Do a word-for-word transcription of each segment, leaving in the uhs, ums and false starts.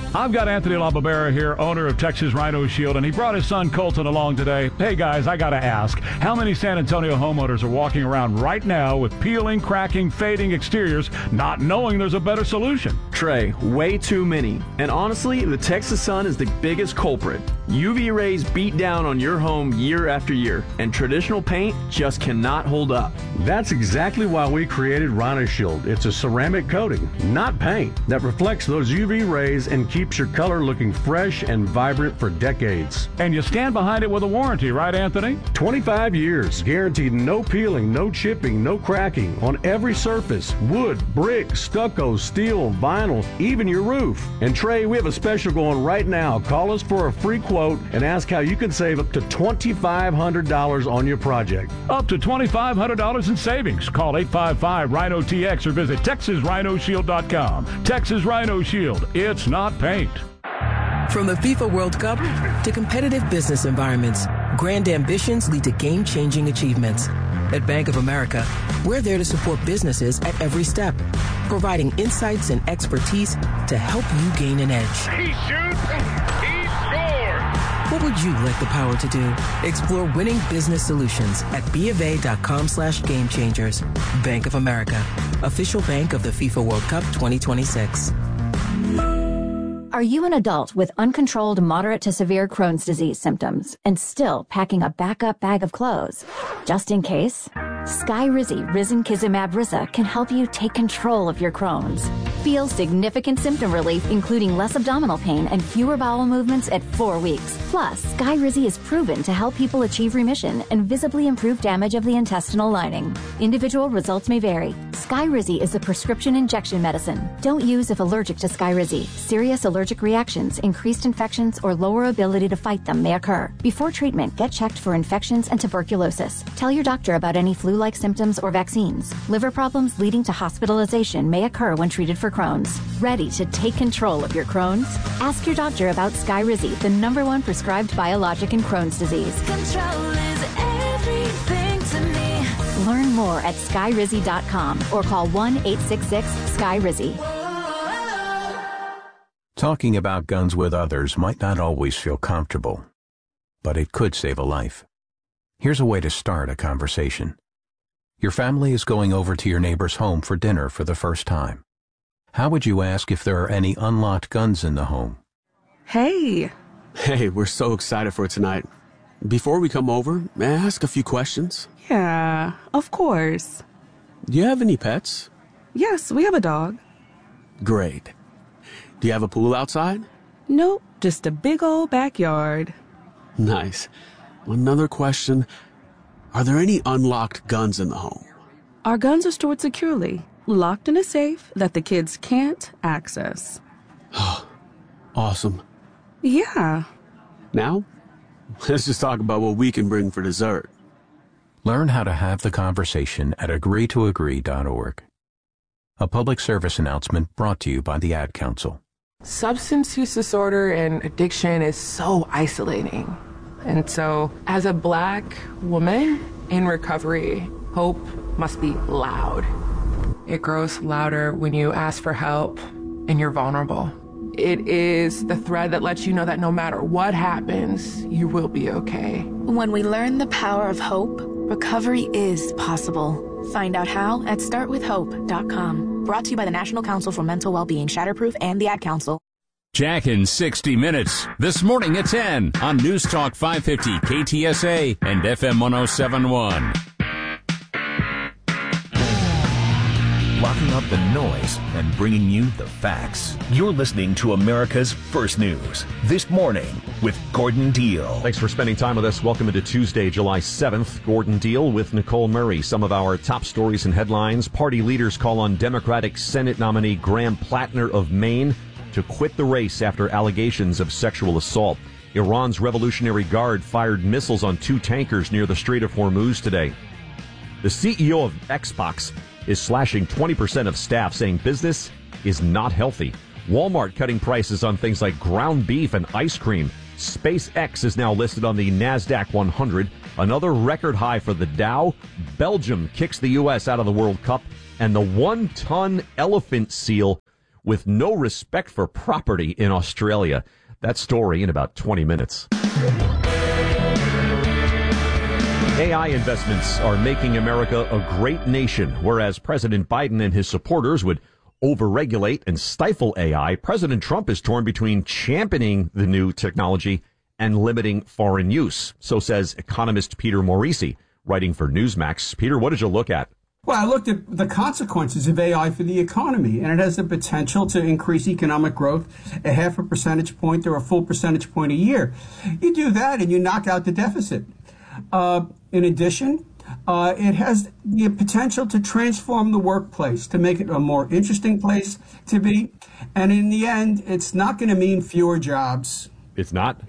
I've got Anthony LaBarbera here, owner of Texas Rhino Shield, and he brought his son Colton along today. Hey guys, I gotta ask, how many San Antonio homeowners are walking around right now with peeling, cracking, fading exteriors, not knowing there's a better solution? Trey, way too many. And honestly, the Texas sun is the biggest culprit. U V rays beat down on your home year after year, and traditional paint just cannot hold up. That's exactly why we created Rhino Shield. It's a ceramic coating, not paint, that reflects those U V rays and keeps your color looking fresh and vibrant for decades. And you stand behind it with a warranty, right, Anthony? twenty-five years, guaranteed no peeling, no chipping, no cracking on every surface, wood, brick, stucco, steel, vinyl, even your roof. And Trey, we have a special going right now. Call us for a free quote and ask how you can save up to twenty-five hundred dollars on your project. Up to twenty-five hundred dollars in savings. Call eight five five Rhino T X or visit Texas Rhino Shield dot com. Texas Rhino Shield. It's not paint. From the FIFA World Cup to competitive business environments, grand ambitions lead to game-changing achievements. At Bank of America, we're there to support businesses at every step, providing insights and expertise to help you gain an edge. He shoots, he scores! What would you like the power to do? Explore winning business solutions at BofA.com slash game changers. Bank of America, official bank of the FIFA World Cup twenty twenty-six. Are you an adult with uncontrolled moderate to severe Crohn's disease symptoms and still packing a backup bag of clothes? Just in case, Skyrizi Risankizumab Risa can help you take control of your Crohn's. Feel significant symptom relief, including less abdominal pain and fewer bowel movements at four weeks. Plus, Skyrizi is proven to help people achieve remission and visibly improve damage of the intestinal lining. Individual results may vary. Skyrizi is a prescription injection medicine. Don't use if allergic to Skyrizi. Serious allergic reactions, increased infections, or lower ability to fight them may occur. Before treatment, get checked for infections and tuberculosis. Tell your doctor about any flu-like symptoms or vaccines. Liver problems leading to hospitalization may occur when treated for Crohn's. Ready to take control of your Crohn's? Ask your doctor about Skyrizi, the number one prescribed biologic in Crohn's disease. Control is everything to me. Learn more at Skyrizi dot com or call one eight six six Skyrizi. Talking about guns with others might not always feel comfortable, but it could save a life. Here's a way to start a conversation. Your family is going over to your neighbor's home for dinner for the first time. How would you ask if there are any unlocked guns in the home? Hey. Hey, we're so excited for tonight. Before we come over, may I ask a few questions? Yeah, of course. Do you have any pets? Yes, we have a dog. Great. Do you have a pool outside? Nope, just a big old backyard. Nice. Another question. Are there any unlocked guns in the home? Our guns are stored securely, locked in a safe that the kids can't access. Awesome. Yeah. Now, let's just talk about what we can bring for dessert. Learn how to have the conversation at agree to agree dot org. A public service announcement brought to you by the Ad Council. Substance use disorder and addiction is so isolating. And so, as a Black woman in recovery, hope must be loud. It grows louder when you ask for help and you're vulnerable. It is the thread that lets you know that no matter what happens, you will be okay. When we learn the power of hope, recovery is possible. Find out how at start with hope dot com. Brought to you by the National Council for Mental Wellbeing, Shatterproof, and the Ad Council. Jack in sixty minutes, this morning at ten on News Talk five fifty K T S A and F M one oh seven point one. Locking up the noise and bringing you the facts. You're listening to America's First News This Morning with Gordon Deal. Thanks for spending time with us. Welcome into Tuesday, July seventh. Gordon Deal with Nicole Murray. Some of our top stories and headlines. Party leaders call on Democratic Senate nominee Graham Plattner of Maine to quit the race after allegations of sexual assault. Iran's Revolutionary Guard fired missiles on two tankers near the Strait of Hormuz today. The C E O of Xbox is slashing twenty percent of staff, saying business is not healthy. Walmart cutting prices on things like ground beef and ice cream. SpaceX is now listed on the NASDAQ one hundred. Another record high for the Dow. Belgium kicks the U S out of the World Cup. And the one-ton elephant seal with no respect for property in Australia. That story in about twenty minutes. A I investments are making America a great nation, whereas President Biden and his supporters would overregulate and stifle A I. President Trump is torn between championing the new technology and limiting foreign use. So says economist Peter Morisi, writing for Newsmax. Peter, what did you look at? Well, I looked at the consequences of A I for the economy, and it has the potential to increase economic growth a half a percentage point or a full percentage point a year. You do that and you knock out the deficit. Uh, in addition, uh, it has the potential to transform the workplace, to make it a more interesting place to be. And in the end, it's not going to mean fewer jobs. It's not?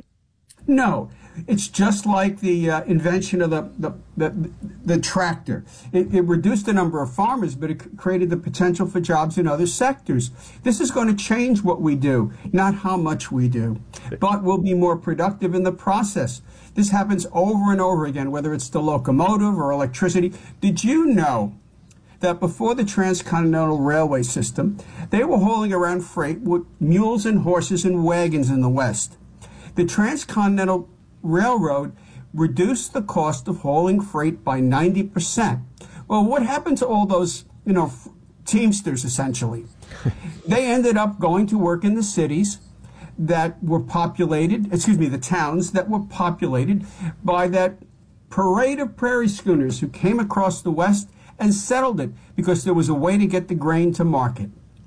No. It's just like the uh, invention of the, the, the, the tractor. It, it reduced the number of farmers, but it created the potential for jobs in other sectors. This is going to change what we do, not how much we do, but we'll be more productive in the process. This happens over and over again, whether it's the locomotive or electricity. Did you know that before the Transcontinental Railway system, they were hauling around freight with mules and horses and wagons in the West? The Transcontinental Railroad reduced the cost of hauling freight by ninety percent. Well, what happened to all those, you know, Teamsters, essentially? They ended up going to work in the cities that were populated, excuse me, the towns that were populated by that parade of prairie schooners who came across the West and settled it because there was a way to get the grain to market.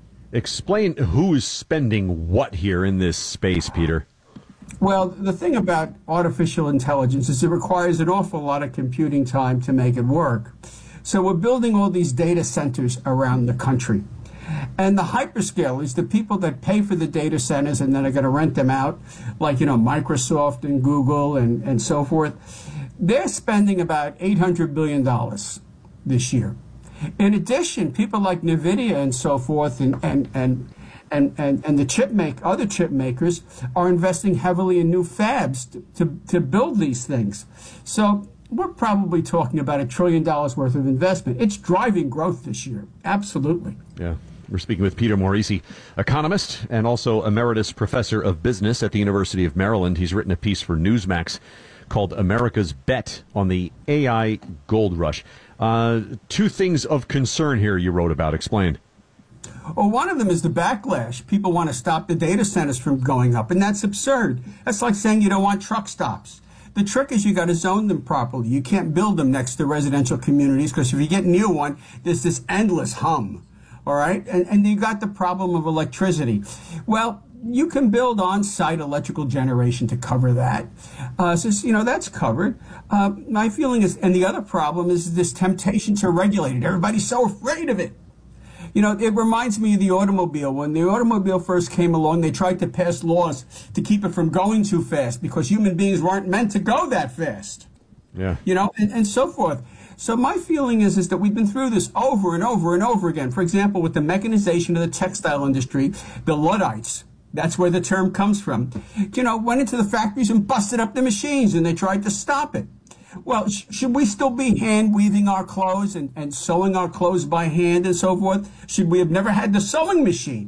Explain who's spending what here in this space, Peter. Well, the thing about artificial intelligence is it requires an awful lot of computing time to make it work. So we're building all these data centers around the country. And the hyperscalers, the people that pay for the data centers and then are going to rent them out, like, you know, Microsoft and Google and, and so forth, they're spending about eight hundred billion dollars this year. In addition, people like NVIDIA and so forth and, and, and And, and, and the chip make other chip makers are investing heavily in new fabs to, to, to build these things. So we're probably talking about a trillion dollars worth of investment. It's driving growth this year. Absolutely. Yeah. We're speaking with Peter Morisi, economist and also emeritus professor of business at the University of Maryland. He's written a piece for Newsmax called America's Bet on the A I Gold Rush. Uh, two things of concern here you wrote about. Explain. Well, one of them is the backlash. People want to stop the data centers from going up, and that's absurd. That's like saying you don't want truck stops. The trick is you got to zone them properly. You can't build them next to residential communities because if you get near one, there's this endless hum, all right? And, and you got the problem of electricity. Well, you can build on-site electrical generation to cover that. Uh, so, you know, that's covered. Uh, my feeling is, and the other problem is this temptation to regulate it. Everybody's so afraid of it. You know, it reminds me of the automobile. When the automobile first came along, they tried to pass laws to keep it from going too fast because human beings weren't meant to go that fast. Yeah. You know, and, and so forth. So my feeling is, is that we've been through this over and over and over again. For example, with the mechanization of the textile industry, the Luddites, that's where the term comes from, you know, went into the factories and busted up the machines and they tried to stop it. Well, sh- should we still be hand weaving our clothes and, and sewing our clothes by hand and so forth? Should we have never had the sewing machine?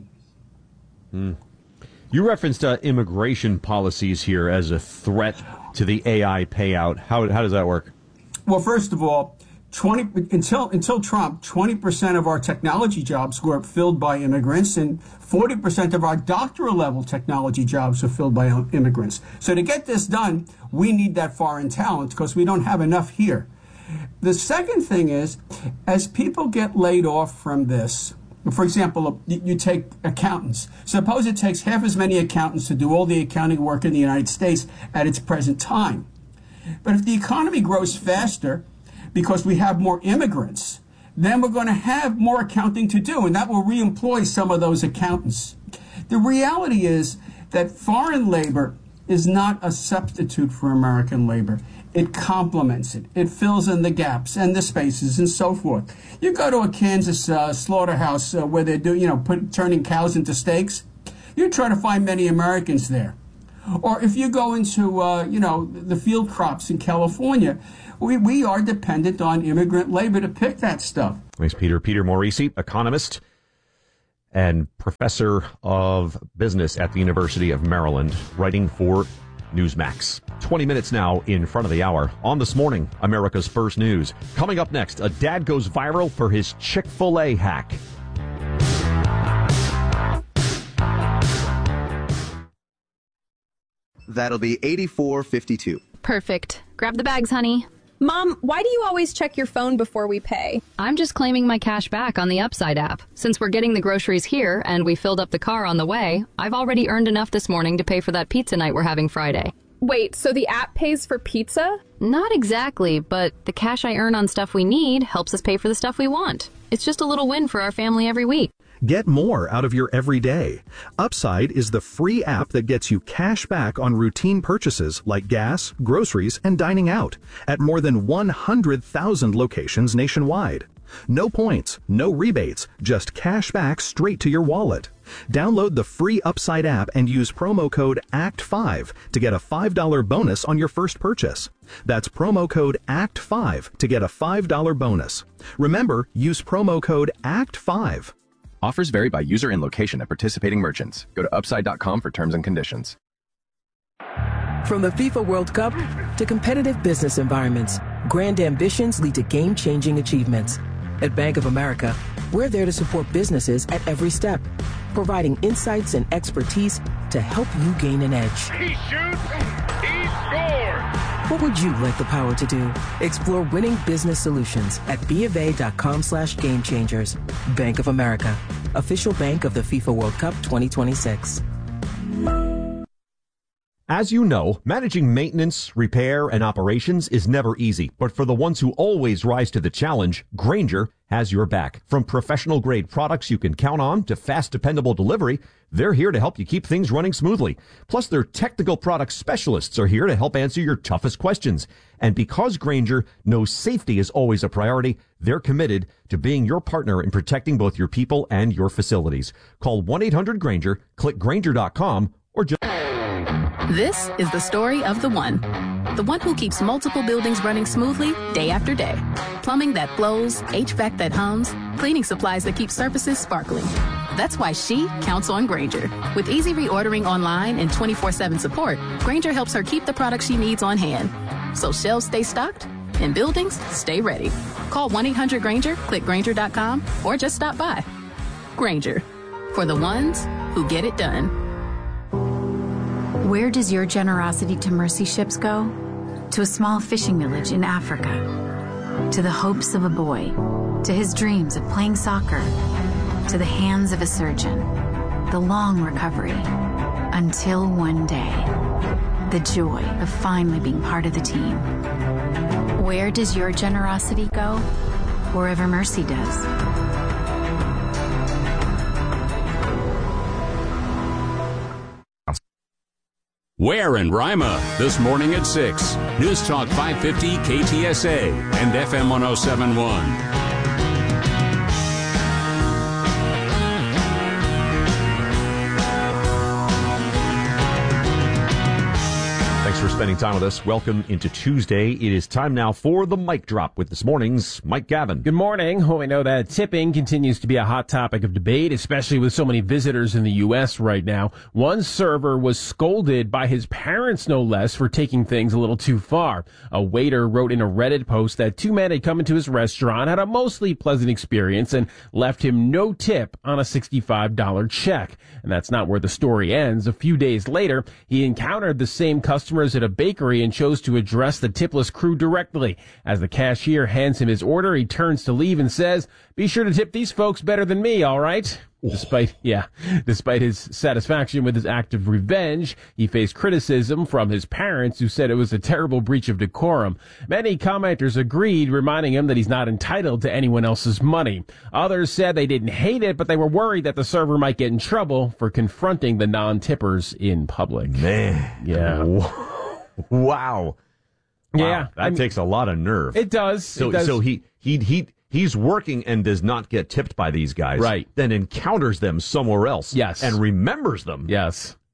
Hmm. You referenced uh, immigration policies here as a threat to the A I payout. How how does that work? Well, first of all, twenty until until Trump, twenty percent of our technology jobs were filled by immigrants, and forty percent of our doctoral level technology jobs are filled by immigrants. So to get this done, we need that foreign talent because we don't have enough here. The second thing is, as people get laid off from this, for example, you take accountants. Suppose it takes half as many accountants to do all the accounting work in the United States at its present time. But if the economy grows faster because we have more immigrants, then we're going to have more accounting to do, and that will reemploy some of those accountants. The reality is that foreign labor is not a substitute for American labor. It complements it. It fills in the gaps and the spaces and so forth. You go to a Kansas uh, slaughterhouse uh, where they're doing, you know, put, turning cows into steaks. You try to find many Americans there. Or if you go into, uh, you know, the field crops in California, we, we are dependent on immigrant labor to pick that stuff. Thanks, Peter. Peter Morisi, economist and professor of business at the University of Maryland, writing for Newsmax. twenty minutes now in front of the hour on This Morning, America's First News. Coming up next, a dad goes viral for his Chick-fil-A hack. That'll be eighty-four fifty-two. Perfect. Grab the bags, honey. Mom, why do you always check your phone before we pay? I'm just claiming my cash back on the Upside app. Since we're getting the groceries here and we filled up the car on the way, I've already earned enough this morning to pay for that pizza night we're having Friday. Wait, so the app pays for pizza? Not exactly, but the cash I earn on stuff we need helps us pay for the stuff we want. It's just a little win for our family every week. Get more out of your everyday. Upside is the free app that gets you cash back on routine purchases like gas, groceries, and dining out at more than one hundred thousand locations nationwide. No points, no rebates, just cash back straight to your wallet. Download the free Upside app and use promo code A C T five to get a five dollars bonus on your first purchase. That's promo code A C T five to get a five dollars bonus. Remember, use promo code A C T five. Offers vary by user and location at participating merchants. Go to upside dot com for terms and conditions. From the FIFA World Cup to competitive business environments, grand ambitions lead to game-changing achievements. At Bank of America, we're there to support businesses at every step, providing insights and expertise to help you gain an edge. He shoots, he scores! What would you like the power to do? Explore winning business solutions at BofA.com slash game changers. Bank of America, official bank of the FIFA World Cup twenty twenty-six. As you know, managing maintenance, repair, and operations is never easy. But for the ones who always rise to the challenge, Grainger has your back. From professional-grade products you can count on to fast, dependable delivery, they're here to help you keep things running smoothly. Plus, their technical product specialists are here to help answer your toughest questions. And because Grainger knows safety is always a priority, they're committed to being your partner in protecting both your people and your facilities. Call one eight hundred Grainger, click Grainger dot com, or just... This is the story of the one. The one who keeps multiple buildings running smoothly day after day. Plumbing that flows, H V A C that hums, cleaning supplies that keep surfaces sparkling. That's why she counts on Grainger. With easy reordering online and twenty-four seven support, Grainger helps her keep the products she needs on hand. So shelves stay stocked and buildings stay ready. Call one eight hundred Grainger, click Grainger dot com, or just stop by. Grainger, for the ones who get it done. Where does your generosity to mercy ships go? To a small fishing village in Africa. To the hopes of a boy. To his dreams of playing soccer. To the hands of a surgeon. The long recovery. Until one day. The joy of finally being part of the team. Where does your generosity go? Wherever mercy does. Where in Rima, this morning at six. News Talk five fifty K T S A and F M one oh seven point one. Thanks for spending time with us. Welcome into Tuesday. It is time now for the Mic Drop with this morning's Mike Gavin. Good morning. Well, we know that tipping continues to be a hot topic of debate, especially with so many visitors in the U S right now. One server was scolded by his parents, no less, for taking things a little too far. A waiter wrote in a Reddit post that two men had come into his restaurant, had a mostly pleasant experience, and left him no tip on a sixty-five dollars check. And that's not where the story ends. A few days later, he encountered the same customers at a bakery and chose to address the tipless crew directly. As the cashier hands him his order, he turns to leave and says, "Be sure to tip these folks better than me, all right?" Despite, yeah, despite his satisfaction with his act of revenge, he faced criticism from his parents who said it was a terrible breach of decorum. Many commenters agreed, reminding him that he's not entitled to anyone else's money. Others said they didn't hate it, but they were worried that the server might get in trouble for confronting the non-tippers in public. Man. Yeah. Wow. Yeah. Wow. That I mean, takes a lot of nerve. It does. So, it does. so he, he, he, he's working and does not get tipped by these guys. Right. Then encounters them somewhere else. Yes. And remembers them. Yes.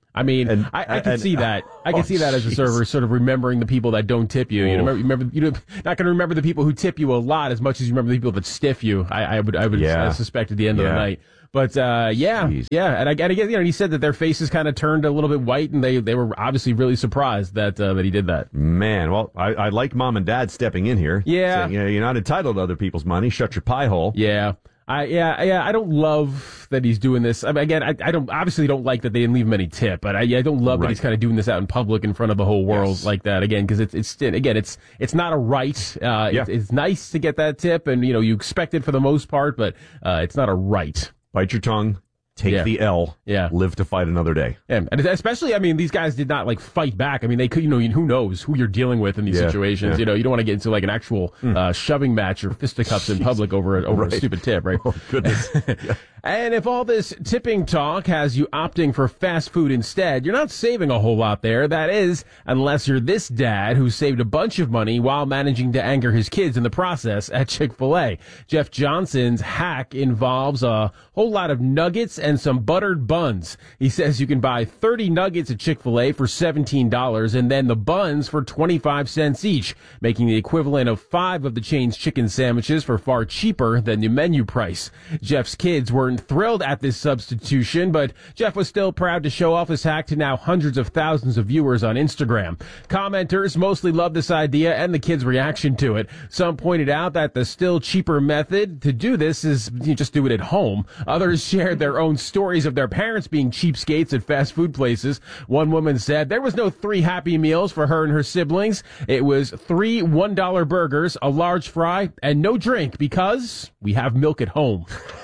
I mean, And- I, I can and- see that. I can oh, see that as a jeez. server, sort of remembering the people that don't tip you. You Oh. know, remember, remember you're not going to remember the people who tip you a lot as much as you remember the people that stiff you. I, I would, I would Yeah. uh, suspect at the end of Yeah. the night. But uh, yeah, Jeez. yeah, and I, and again, you know, he said that their faces kind of turned a little bit white, and they, they were obviously really surprised that uh, that he did that. Man, well, I, I like mom and dad stepping in here. Yeah. Saying, you know, you're not entitled to other people's money. Shut your pie hole. Yeah. I yeah yeah I don't love that he's doing this. I mean, again, I, I don't obviously don't like that they didn't leave him any tip, but I, I don't love Right. that he's kind of doing this out in public in front of the whole world Yes. like that again, because it's it's again it's it's not a right. Uh, Yeah. it's, it's nice to get that tip, and you know you expect it for the most part, but uh, it's not a right. Bite your tongue. Take Yeah. the L. Yeah. Live to fight another day. Yeah, and especially, I mean, these guys did not like fight back. I mean, they could, you know, who knows who you're dealing with in these Yeah, situations. yeah. You know, you don't want to get into like an actual uh, shoving match or fisticuffs in public over a, over Right. a stupid tip, right? Oh, goodness. Yeah. And if all this tipping talk has you opting for fast food instead, you're not saving a whole lot there. That is, unless you're this dad who saved a bunch of money while managing to anger his kids in the process at Chick-fil-A. Jeff Johnson's hack involves a whole lot of nuggets and some buttered buns. He says you can buy thirty nuggets at Chick-fil-A for seventeen dollars and then the buns for twenty-five cents each, making the equivalent of five of the chain's chicken sandwiches for far cheaper than the menu price. Jeff's kids weren't thrilled at this substitution, but Jeff was still proud to show off his hack to now hundreds of thousands of viewers on Instagram. Commenters mostly loved this idea and the kids' reaction to it. Some pointed out that the still cheaper method to do this is you just do it at home. Others shared their own stories of their parents being cheapskates at fast food places. One woman said there was no three Happy Meals for her and her siblings. It was three one dollar burgers, a large fry, and no drink because we have milk at home.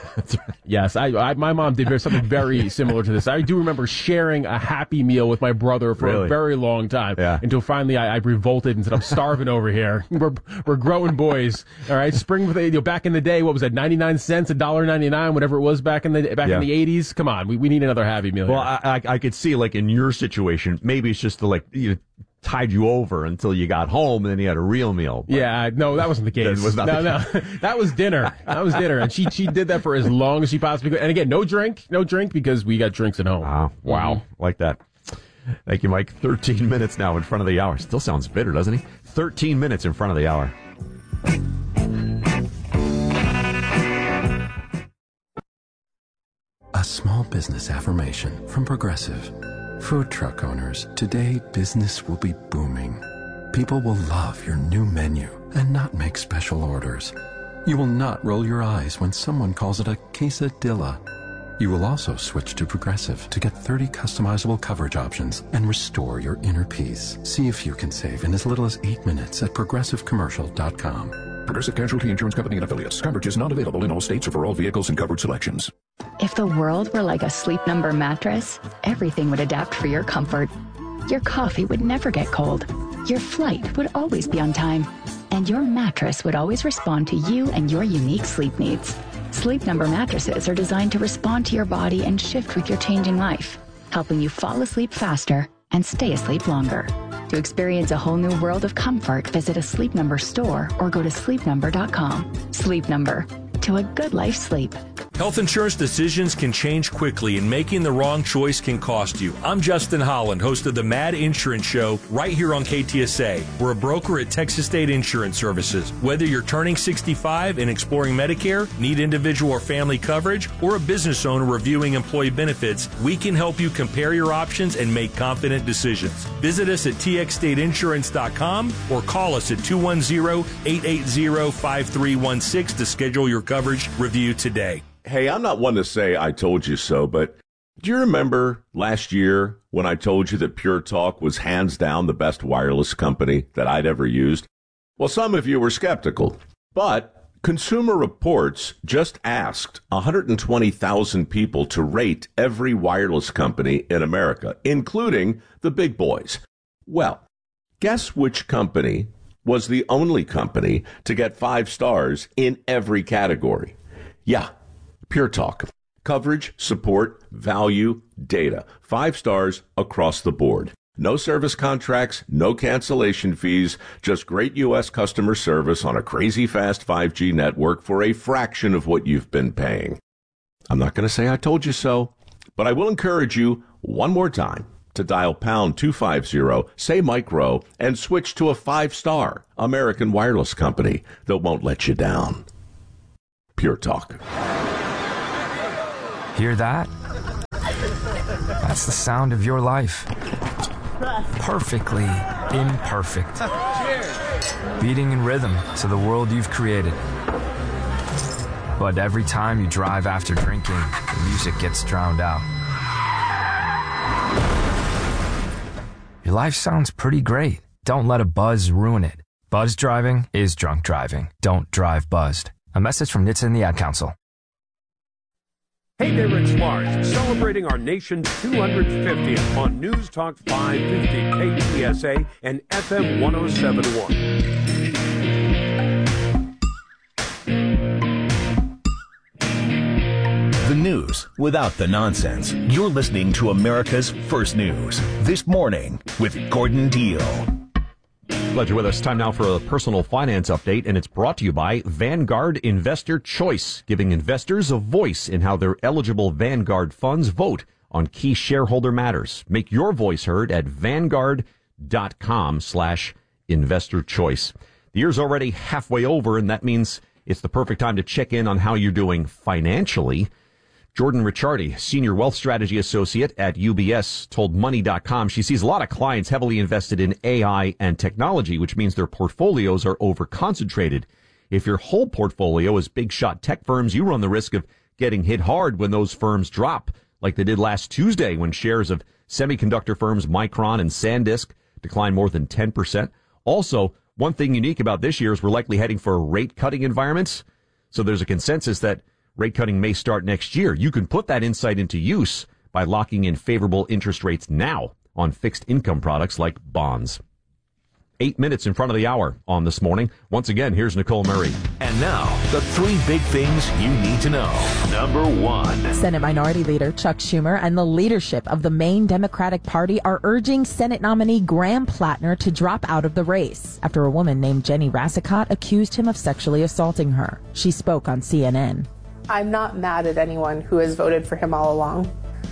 Yes, I, I my mom did something very similar to this. I do remember sharing a Happy Meal with my brother for Really? a very long time Yeah. until finally I, I revolted and said, I'm starving over here. We're, we're growing boys. All right. Spring, you know, back in the day, what was that? ninety-nine cents, one dollar ninety-nine, whatever it was back in the, back Yeah. in the eighties. Come on. We, we need another Happy Meal. Well, here. I, I, I could see, like, in your situation, maybe it's just to, like, you know, tide you over until you got home and then you had a real meal. But Yeah, no, that wasn't the case. That was not no, the no, that was dinner. That was dinner, and she she did that for as long as she possibly could. And again, no drink, no drink because we got drinks at home. Wow. Wow. Like that. Thank you, Mike. thirteen minutes now in front of the hour. Still sounds bitter, doesn't he? thirteen minutes in front of the hour. A small business affirmation from Progressive. Food truck owners, today business will be booming. People will love your new menu and not make special orders. You will not roll your eyes when someone calls it a quesadilla. You will also switch to Progressive to get thirty customizable coverage options and restore your inner peace. See if you can save in as little as eight minutes at progressive commercial dot com. Progressive Casualty Insurance Company and Affiliates. Coverage is not available in all states or for all vehicles and coverage selections. If the world were like a Sleep Number mattress, everything would adapt for your comfort. Your coffee would never get cold. Your flight would always be on time. And your mattress would always respond to you and your unique sleep needs. Sleep Number mattresses are designed to respond to your body and shift with your changing life, helping you fall asleep faster and stay asleep longer. To experience a whole new world of comfort, visit a Sleep Number store or go to sleep number dot com. Sleep Number. To a good life sleep. Health insurance decisions can change quickly, and making the wrong choice can cost you. I'm Justin Holland, host of the Mad Insurance Show, right here on K T S A. We're a broker at Texas State Insurance Services. Whether you're turning sixty-five and exploring Medicare, need individual or family coverage, or a business owner reviewing employee benefits, we can help you compare your options and make confident decisions. Visit us at t x state insurance dot com or call us at two one zero, eight eight zero, five three one six to schedule your coverage review today. Hey, I'm not one to say I told you so, but do you remember last year when I told you that Pure Talk was hands down the best wireless company that I'd ever used? Well, some of you were skeptical, but Consumer Reports just asked one hundred twenty thousand people to rate every wireless company in America, including the big boys. Well, guess which company was the only company to get five stars in every category? Yeah. Pure Talk. Coverage, support, value, data. Five stars across the board. No service contracts, no cancellation fees, just great U S customer service on a crazy fast five G network for a fraction of what you've been paying. I'm not going to say I told you so, but I will encourage you one more time. to dial pound two fifty, say micro, and switch to a five-star American wireless company that won't let you down. Pure Talk. Hear that? That's the sound of your life. Perfectly imperfect. Beating in rhythm to the world you've created. But every time you drive after drinking, the music gets drowned out. Your life sounds pretty great. Don't let a buzz ruin it. Buzz driving is drunk driving. Don't drive buzzed. A message from N H T S A and the Ad Council. Hey there, it's Lars, celebrating our nation's two hundred fiftieth on News Talk five fifty K T S A and F M one oh seven point one. The news without the nonsense. You're listening to America's First News. This Morning with Gordon Deal. Glad you're with us. Time now for a personal finance update, and it's brought to you by Vanguard Investor Choice, giving investors a voice in how their eligible Vanguard funds vote on key shareholder matters. Make your voice heard at vanguard.com slash investor choice. The year's already halfway over, and that means it's the perfect time to check in on how you're doing financially. Jordan Ricciardi, Senior Wealth Strategy Associate at U B S, told Money dot com she sees a lot of clients heavily invested in A I and technology, which means their portfolios are over-concentrated. If your whole portfolio is big-shot tech firms, you run the risk of getting hit hard when those firms drop, like they did last Tuesday when shares of semiconductor firms Micron and SanDisk declined more than ten percent. Also, one thing unique about this year is we're likely heading for rate-cutting environments, so there's a consensus that rate cutting may start next year. You can put that insight into use by locking in favorable interest rates now on fixed income products like bonds. Eight minutes in front of the hour on This Morning. Once again, here's Nicole Murray. And now, the three big things you need to know. Number one. Senate Minority Leader Chuck Schumer and the leadership of the Maine Democratic Party are urging Senate nominee Graham Plattner to drop out of the race after a woman named Jenny Rassicot accused him of sexually assaulting her. She spoke on C N N. I'm not mad at anyone who has voted for him all along.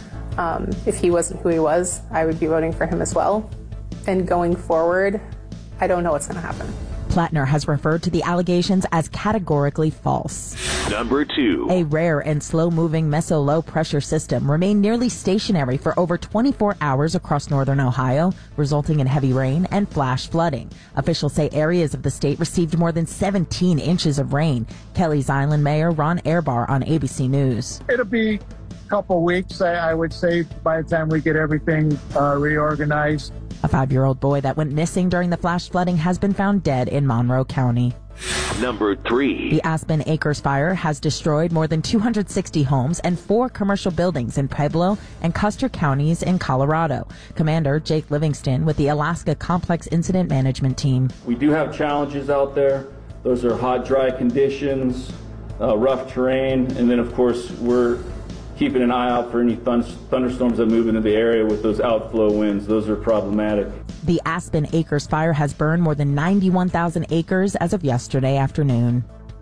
Um, if he wasn't who he was, I would be voting for him as well. And going forward, I don't know what's going to happen. Plattner has referred to the allegations as categorically false. Number two. A rare and slow-moving meso-low-pressure system remained nearly stationary for over twenty-four hours across northern Ohio, resulting in heavy rain and flash flooding. Officials say areas of the state received more than seventeen inches of rain. Kelly's Island Mayor Ron Ehrbar on A B C News. It'll be a couple weeks, I would say, by the time we get everything uh, reorganized. A five-year-old boy that went missing during the flash flooding has been found dead in Monroe County. Number three. The Aspen Acres fire has destroyed more than two hundred sixty homes and four commercial buildings in Pueblo and Custer counties in Colorado. Commander Jake Livingston with the Alaska Complex Incident Management Team. We do have challenges out there. Those are hot, dry conditions, uh, rough terrain, and then, of course, we're keeping an eye out for any thund- thunderstorms that move into the area with those outflow winds. Those are problematic. The Aspen Acres fire has burned more than ninety-one thousand acres as of yesterday afternoon.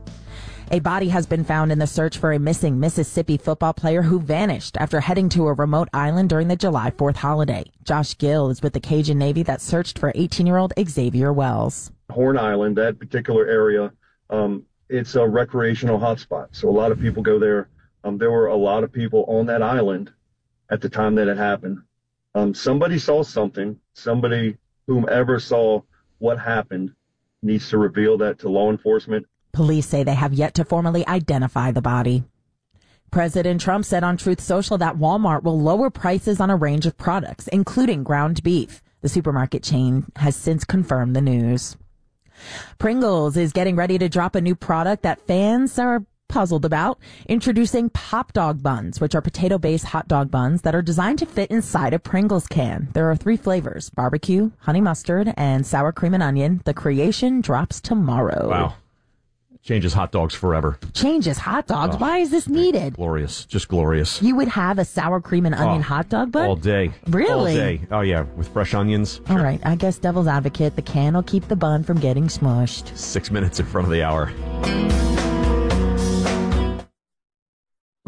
A body has been found in the search for a missing Mississippi football player who vanished after heading to a remote island during the July fourth holiday. Josh Gill is with the Cajun Navy that searched for eighteen-year-old Xavier Wells. Horn Island, that particular area, um, it's a recreational hotspot, so a lot of people go there. Um, there were a lot of people on that island at the time that it happened. Um, somebody saw something. Somebody, whomever saw what happened, needs to reveal that to law enforcement. Police say they have yet to formally identify the body. President Trump said on Truth Social that Walmart will lower prices on a range of products, including ground beef. The supermarket chain has since confirmed the news. Pringles is getting ready to drop a new product that fans are puzzled about, introducing Pop Dog Buns, which are potato-based hot dog buns that are designed to fit inside a Pringles can. There are three flavors, barbecue, honey mustard, and sour cream and onion. The creation drops tomorrow. Wow. Changes hot dogs forever. Changes hot dogs? Oh, why is this needed? Glorious. Just glorious. You would have a sour cream and onion oh, hot dog bun? All day. Really? All day. Oh, yeah. With fresh onions. All sure. right. I guess devil's advocate, the can will keep the bun from getting smushed. Six minutes in front of the hour.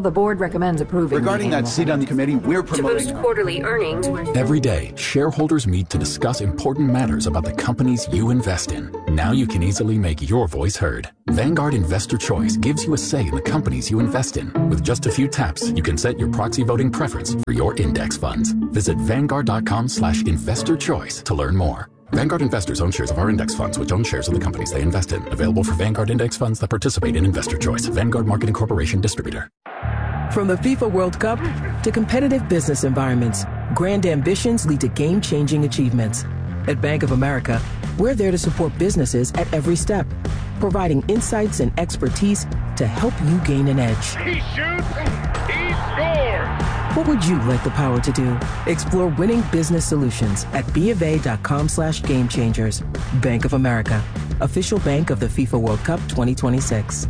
The board recommends approving. Regarding that seat on the committee, we're promoting. To boost quarterly earnings. Every day, shareholders meet to discuss important matters about the companies you invest in. Now you can easily make your voice heard. Vanguard Investor Choice gives you a say in the companies you invest in. With just a few taps, you can set your proxy voting preference for your index funds. Visit Vanguard.com slash investor choice to learn more. Vanguard investors own shares of our index funds, which own shares of the companies they invest in. Available for Vanguard index funds that participate in Investor Choice. Vanguard Marketing Corporation Distributor. From the FIFA World Cup to competitive business environments, grand ambitions lead to game-changing achievements. At Bank of America, we're there to support businesses at every step, providing insights and expertise to help you gain an edge. He shoots, he scores! What would you like the power to do? Explore winning business solutions at BofA.com slash game changers. Bank of America, official bank of the FIFA World Cup twenty twenty-six.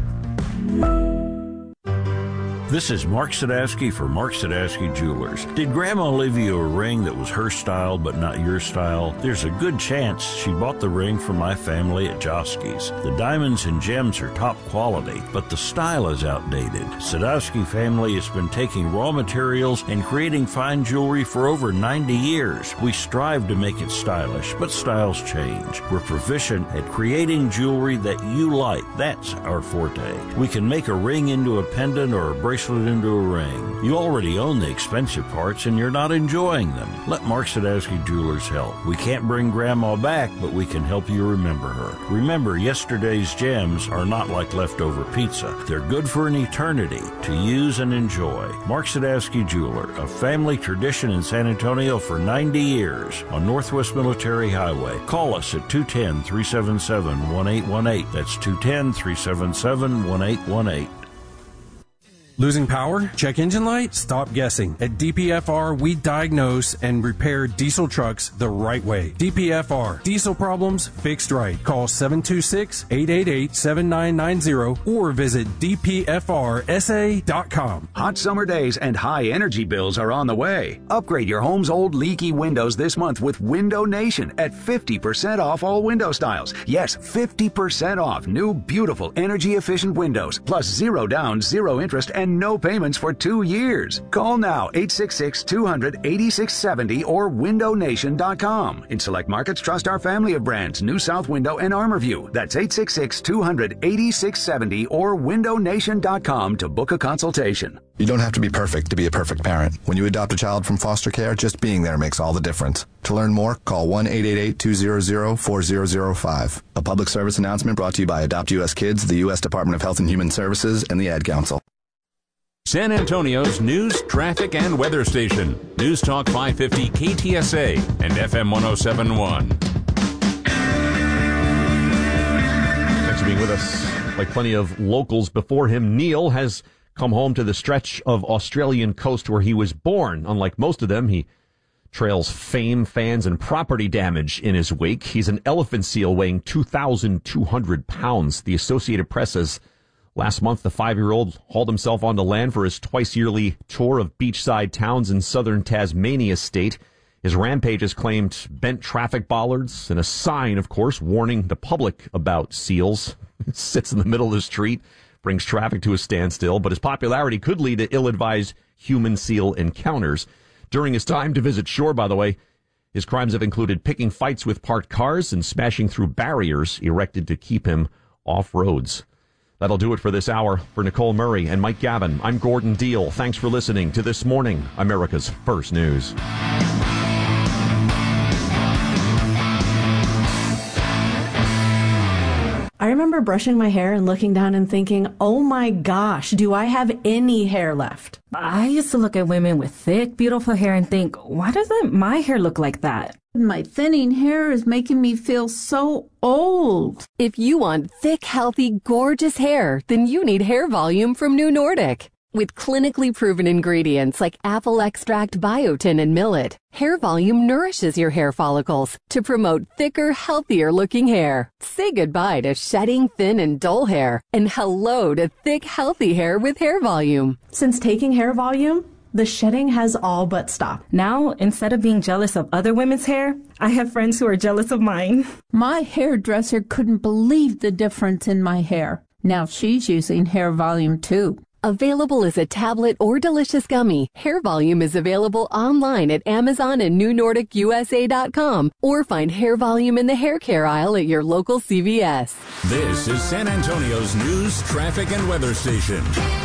This is Mark Sadowski for Mark Sadowski Jewelers. Did Grandma leave you a ring that was her style but not your style? There's a good chance she bought the ring from my family at Josky's. The diamonds and gems are top quality, but the style is outdated. Sadowski family has been taking raw materials and creating fine jewelry for over ninety years. We strive to make it stylish, but styles change. We're proficient at creating jewelry that you like. That's our forte. We can make a ring into a pendant or a bracelet into a ring. You already own the expensive parts and you're not enjoying them. Let Mark Sadowski Jewelers help. We can't bring Grandma back, but we can help you remember her. Remember, yesterday's gems are not like leftover pizza. They're good for an eternity to use and enjoy. Mark Sadowski Jeweler, a family tradition in San Antonio for ninety years on Northwest Military Highway. Call us at two one zero, three seven seven, one eight one eight. That's two one zero, three seven seven, one eight one eight. Losing power? Check engine light? Stop guessing. At D P F R, we diagnose and repair diesel trucks the right way. D P F R, diesel problems fixed right. Call seven two six, eight eight eight, seven nine nine zero or visit d p f r s a dot com. Hot summer days and high energy bills are on the way. Upgrade your home's old leaky windows this month with Window Nation at fifty percent off all window styles. Yes, fifty percent off new beautiful energy efficient windows, plus zero down, zero interest, and And no payments for two years. Call now, eight six six, two hundred, eighty-six seventy or window nation dot com. In select markets, trust our family of brands, New South Window and ArmorView. That's eight six six, two hundred, eighty-six seventy or window nation dot com to book a consultation. You don't have to be perfect to be a perfect parent. When you adopt a child from foster care, just being there makes all the difference. To learn more, call one eight eight eight, two hundred, four thousand five. A public service announcement brought to you by Adopt U S Kids, the U S Department of Health and Human Services, and the Ad Council. San Antonio's news, traffic, and weather station. News Talk five fifty K T S A and F M one oh seven point one. Thanks for being with us. Like plenty of locals before him, Neil has come home to the stretch of Australian coast where he was born. Unlike most of them, he trails fame, fans, and property damage in his wake. He's an elephant seal weighing two thousand two hundred pounds. The Associated Press says last month, the five-year-old hauled himself onto land for his twice-yearly tour of beachside towns in southern Tasmania state. His rampage has claimed bent traffic bollards and a sign, of course, warning the public about seals. It sits in the middle of the street, brings traffic to a standstill, but his popularity could lead to ill-advised human-seal encounters. During his time to visit shore, by the way, his crimes have included picking fights with parked cars and smashing through barriers erected to keep him off roads. That'll do it for this hour. For Nicole Murray and Mike Gavin, I'm Gordon Deal. Thanks for listening to This Morning, America's First News. I remember brushing my hair and looking down and thinking, oh my gosh, do I have any hair left? I used to look at women with thick, beautiful hair and think, why doesn't my hair look like that? My thinning hair is making me feel so old. If you want thick, healthy, gorgeous hair, then you need Hair Volume from New Nordic. With clinically proven ingredients like apple extract, biotin, and millet, Hair Volume nourishes your hair follicles to promote thicker, healthier-looking hair. Say goodbye to shedding, thin, and dull hair, and hello to thick, healthy hair with Hair Volume. Since taking Hair Volume, the shedding has all but stopped. Now, instead of being jealous of other women's hair, I have friends who are jealous of mine. My hairdresser couldn't believe the difference in my hair. Now she's using Hair Volume too. Available as a tablet or delicious gummy, Hair Volume is available online at Amazon and New Nordic U S A dot com, or find Hair Volume in the hair care aisle at your local C V S. This is San Antonio's news, traffic, and weather station.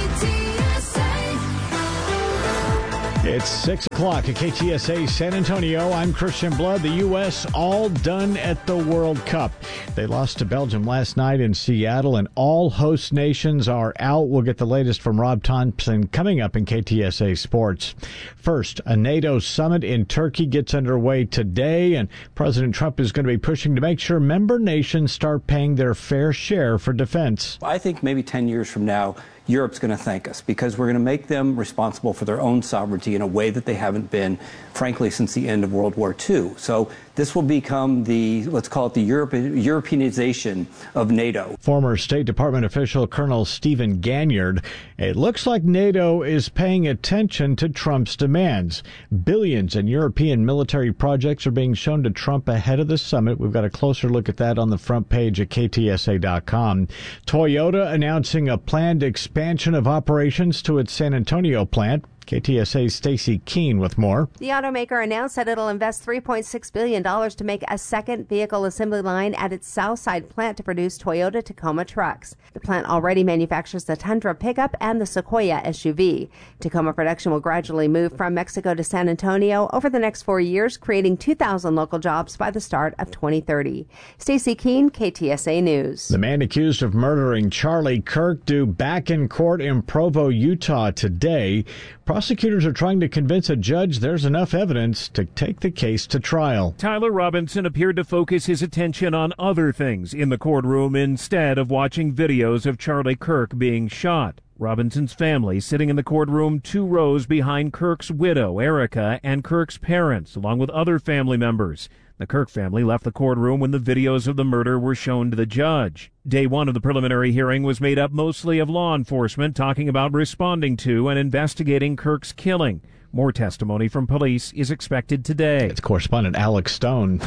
It's six o'clock at K T S A San Antonio. I'm Christian Blood. The U S all done at the World Cup. They lost to Belgium last night in Seattle, and all host nations are out. We'll get the latest from Rob Thompson coming up in K T S A Sports. First, a NATO summit in Turkey gets underway today, and President Trump is going to be pushing to make sure member nations start paying their fair share for defense. I think maybe ten years from now, Europe's going to thank us because we're going to make them responsible for their own sovereignty in a way that they haven't been, frankly, since the end of World War Two. So this will become the, let's call it the Europe, Europeanization of NATO. Former State Department official Colonel Stephen Ganyard. It looks like NATO is paying attention to Trump's demands. Billions in European military projects are being shown to Trump ahead of the summit. We've got a closer look at that on the front page at K T S A dot com. Toyota announcing a planned expansion of operations to its San Antonio plant. K T S A's Stacy Keene with more. The automaker announced that it'll invest three point six billion dollars to make a second vehicle assembly line at its Southside plant to produce Toyota Tacoma trucks. The plant already manufactures the Tundra pickup and the Sequoia S U V. Tacoma production will gradually move from Mexico to San Antonio over the next four years, creating two thousand local jobs by the start of twenty thirty. Stacy Keene, K T S A News. The man accused of murdering Charlie Kirk due back in court in Provo, Utah today. Prosecutors are trying to convince a judge there's enough evidence to take the case to trial. Tyler Robinson appeared to focus his attention on other things in the courtroom instead of watching videos of Charlie Kirk being shot. Robinson's family sitting in the courtroom two rows behind Kirk's widow, Erica, and Kirk's parents, along with other family members. The Kirk family left the courtroom when the videos of the murder were shown to the judge. Day one of the preliminary hearing was made up mostly of law enforcement talking about responding to and investigating Kirk's killing. More testimony from police is expected today. It's correspondent Alex Stone.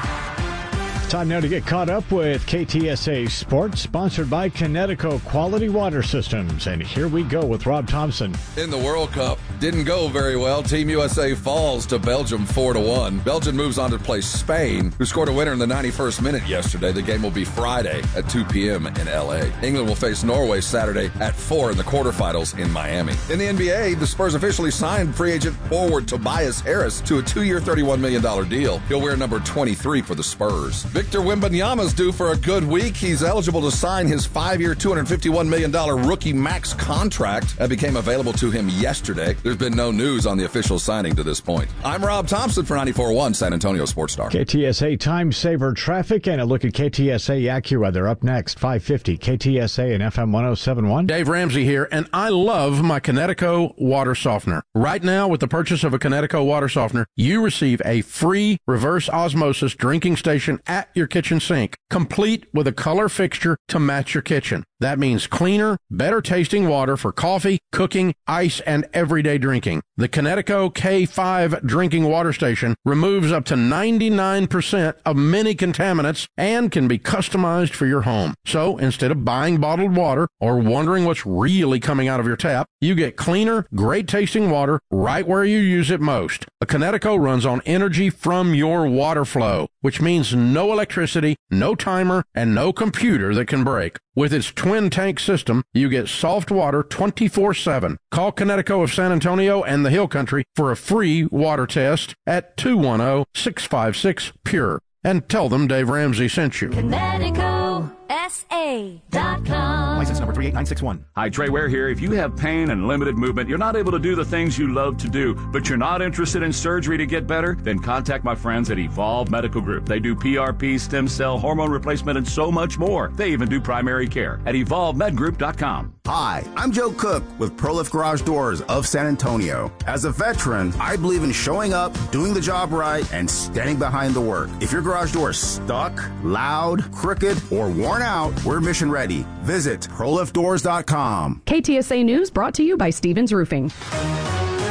Time now to get caught up with K T S A Sports, sponsored by Connecticut Quality Water Systems. And here we go with Rob Thompson. In the World Cup, didn't go very well. Team U S A falls to Belgium four to one. Belgium moves on to play Spain, who scored a winner in the ninety-first minute yesterday. The game will be Friday at two p.m. in L A. England will face Norway Saturday at four in the quarterfinals in Miami. In the N B A, the Spurs officially signed free agent forward Tobias Harris to a two-year, thirty-one million dollars deal. He'll wear number twenty-three for the Spurs. Victor Wembanyama's due for a good week. He's eligible to sign his five-year, two hundred fifty-one million dollars rookie max contract that became available to him yesterday. There's been no news on the official signing to this point. I'm Rob Thompson for ninety-four point one San Antonio Sports Star. K T S A Time Saver Traffic and a look at K T S A AccuWeather up next, five fifty K T S A and F M one oh seven point one. Dave Ramsey here, and I love my Connecticut water softener. Right now, with the purchase of a Connecticut water softener, you receive a free reverse osmosis drinking station at your kitchen sink, complete with a color fixture to match your kitchen. That means cleaner, better tasting water for coffee, cooking, ice, and everyday drinking. The Connecticut K five drinking water station removes up to ninety-nine percent of many contaminants and can be customized for your home. So instead of buying bottled water or wondering what's really coming out of your tap, you get cleaner, great tasting water right where you use it most. A Connecticut runs on energy from your water flow, which means no electricity, no timer, and no computer that can break. With its twin tank system, you get soft water twenty-four seven. Call Connecticut of San Antonio and the Hill Country for a free water test at two one zero, six five six, P U R E. And tell them Dave Ramsey sent you. Connecticut S A dot com. License number three eight nine six one. Hi, Trey Ware here. If you have pain and limited movement, you're not able to do the things you love to do, but you're not interested in surgery to get better, then contact my friends at Evolve Medical Group. They do P R P, stem cell, hormone replacement, and so much more. They even do primary care at evolve med group dot com. Hi, I'm Joe Cook with ProLift Garage Doors of San Antonio. As a veteran, I believe in showing up, doing the job right, and standing behind the work. If your garage door is stuck, loud, crooked, or worn out, we're mission ready. Visit pro lift doors dot com. K T S A News brought to you by Stevens Roofing.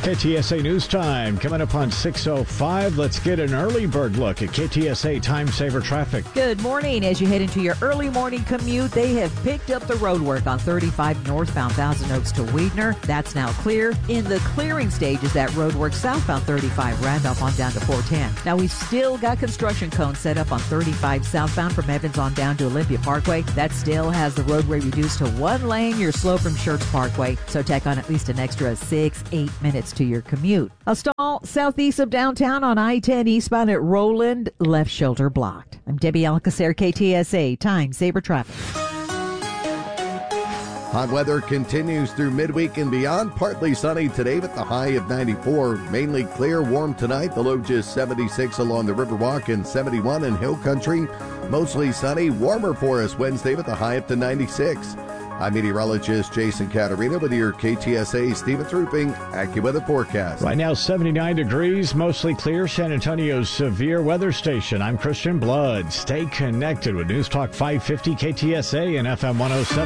K T S A News Time coming up on six oh five. Let's get an early bird look at K T S A time saver traffic. Good morning. As you head into your early morning commute, they have picked up the road work on thirty-five northbound Thousand Oaks to Weidner. That's now clear. In the clearing stage is that road work southbound thirty-five Randolph on down to four ten. Now we've still got construction cones set up on thirty-five southbound from Evans on down to Olympia Parkway. That still has the roadway reduced to one lane. You're slow from Schertz Parkway, so tack on at least an extra six, eight minutes to your commute. A stall southeast of downtown on I ten eastbound at Roland, left shoulder blocked. I'm Debbie Alcacer, K T S A Time Saver Traffic. Hot weather continues through midweek and beyond. Partly sunny today with the high of ninety-four. Mainly clear, warm tonight. The low just seventy-six along the Riverwalk and seventy-one in Hill Country. Mostly sunny, warmer for us Wednesday with the high up to ninety-six. I'm meteorologist Jason Caterina with your K T S A Stevens Roofing AccuWeather forecast. Right now, seventy-nine degrees, mostly clear. San Antonio's severe weather station. I'm Christian Blood. Stay connected with News Talk five fifty K T S A and F M one oh seven.